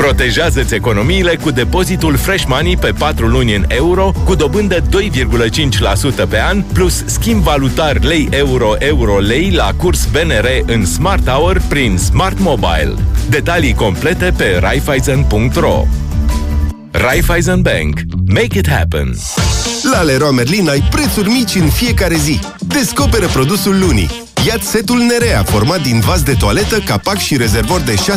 Protejează-ți economiile cu depozitul Fresh Money pe 4 luni în euro, cu dobândă 2,5% pe an, plus schimb valutar lei-euro, euro-lei la curs BNR în Smart Hour prin Smart Mobile. Detalii complete pe Raiffeisen.ro. Raiffeisen Bank. Make it happen! La Leroy Merlin ai prețuri mici în fiecare zi. Descoperă produsul lunii. Ia-ți setul Nerea, format din vas de toaletă, capac și rezervor de 6